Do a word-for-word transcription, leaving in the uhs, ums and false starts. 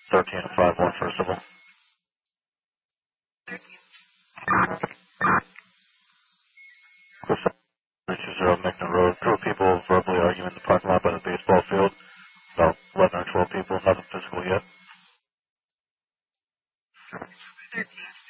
thirteen and five one for civil. two zero Mechna Road. Two people verbally arguing in the parking lot by the baseball field. About eleven or twelve people, nothing physical yet. thirteen.